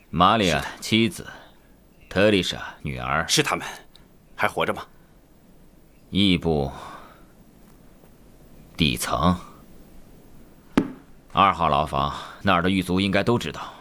玛丽亚妻子，特丽莎女儿。 是他们，还活着吗？ 翼部底层2号牢房，那儿的狱卒应该都知道。